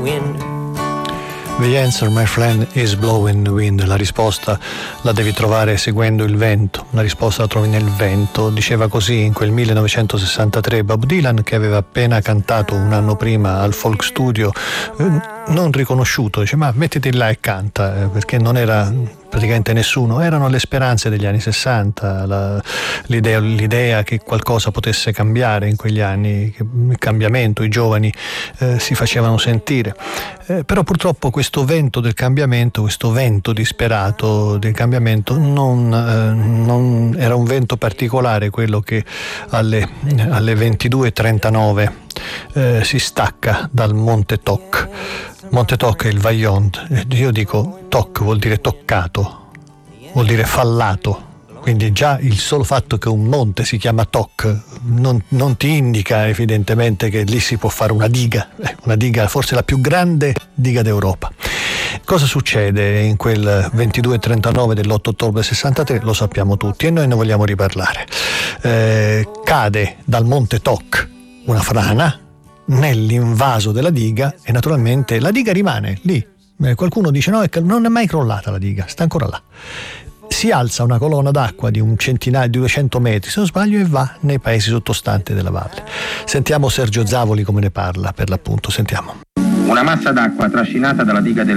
wind. The answer, my friend, is blowing the wind. La risposta la devi trovare seguendo il vento. La risposta la trovi nel vento. Diceva così in quel 1963 Bob Dylan, che aveva appena cantato un anno prima al Folk Studio, non riconosciuto. Dice: ma mettiti là e canta, perché non era praticamente nessuno. Erano le speranze degli anni 60, l'idea che qualcosa potesse cambiare in quegli anni, il cambiamento, i giovani si facevano sentire. Però purtroppo questo vento del cambiamento, questo vento disperato del cambiamento non era un vento particolare, quello che alle 22:39 si stacca dal Monte Toc. Monte Toc è il Vaillant. Io dico Toc vuol dire toccato, vuol dire fallato. Quindi già il solo fatto che un monte si chiama Toc non ti indica evidentemente che lì si può fare una diga, forse la più grande diga d'Europa. Cosa succede in quel 22:39 dell'8 ottobre 63? Lo sappiamo tutti e noi ne vogliamo riparlare. Cade dal monte Toc una frana nell'invaso della diga e naturalmente la diga rimane lì. Qualcuno dice no, non è mai crollata la diga, sta ancora là. Si alza una colonna d'acqua di un centinaio, di 200 metri se non sbaglio, e va nei paesi sottostanti della valle. Sentiamo Sergio Zavoli come ne parla, per l'appunto, sentiamo. Una massa d'acqua trascinata dalla diga del